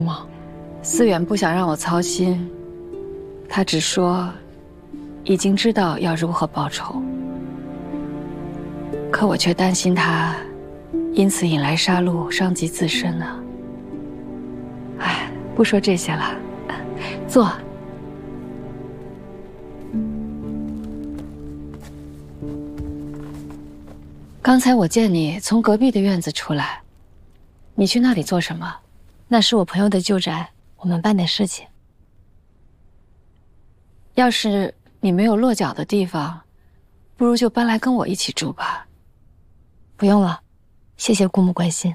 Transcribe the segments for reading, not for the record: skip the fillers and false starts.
吗？思远不想让我操心，他只说已经知道要如何报仇，可我却担心他因此引来杀戮，伤及自身呢。哎，不说这些了，坐。 刚才我见你从隔壁的院子出来，你去那里做什么？ 那是我朋友的旧宅，我们办点事情。 要是你没有落脚的地方，不如就搬来跟我一起住吧。 不用了，谢谢姑母关心。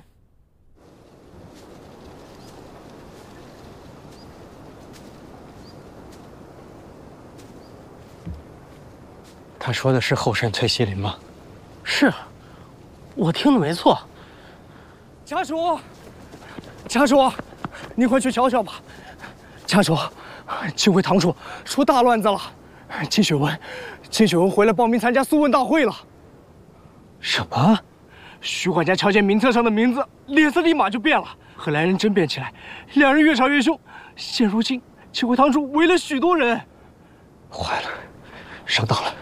他说的是后山翠西林吗？ 是。 我听的没错，家主，家主，您快去瞧瞧吧。家主，庆会堂主出大乱子了，金雪文回来报名参加素问大会了。 什么？ 徐管家瞧见名册上的名字，脸色立马就变了，和来人争辩起来，两人越吵越凶。现如今，庆会堂主围了许多人。 坏了，上当了。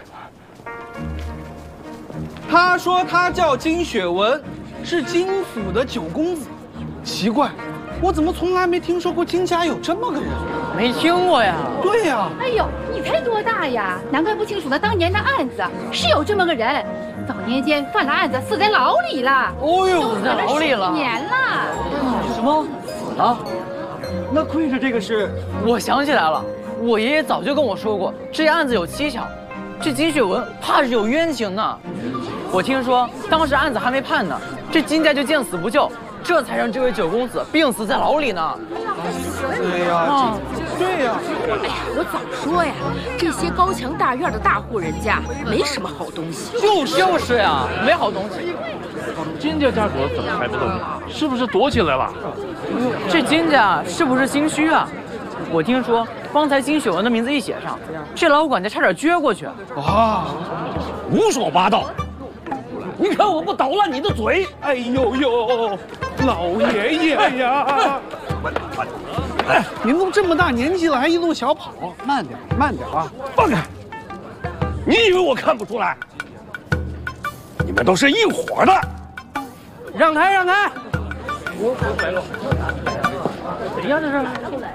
他说他叫金雪文，是金府的九公子。奇怪，我怎么从来没听说过金家有这么个人？ 没听过呀。 对呀。 哎呦，你才多大呀？难怪不清楚他当年的案子，是有这么个人。早年间犯了案子，死在牢里了。 哦呦，死在牢里了，10 年了。 什么？死了？ 那跪着这个是？ 我想起来了，我爷爷早就跟我说过，这案子有蹊跷。 这金雪文怕是有冤情呢。我听说当时案子还没判呢，这金家就见死不救，这才让这位九公子病死在牢里呢。 对呀，对呀。 哎呀，我早说呀，这些高墙大院的大户人家没什么好东西。 就是呀，没好东西。 金家家主怎么还不动？是不是躲起来了？ 这金家是不是心虚啊？我听说方才金雪文的名字一写上，这老管家差点撅过去。 啊！胡说八道！你看我不捣烂你的嘴！ 哎呦呦，老爷爷呀！哎，您都这么大年纪了，还一路小跑，慢点，慢点啊！ 放开！你以为我看不出来？你们都是一伙的！ 让开，让开！我来了。谁呀？这是？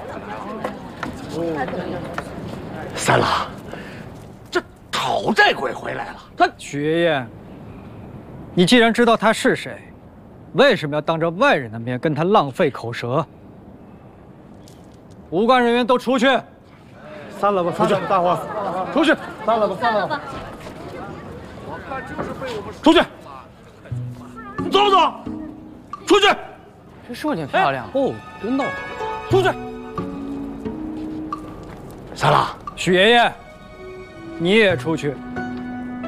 三郎，这讨债鬼回来了。他许爷爷，你既然知道他是谁，为什么要当着外人的面跟他浪费口舌？无关人员都出去！ 散了吧，出去，大伙，出去！ 散了吧，散了吧！ 出去！你走不走？出去！ 这树挺漂亮哦，真闹！ 出去！ 三郎， 许爷爷，你也出去。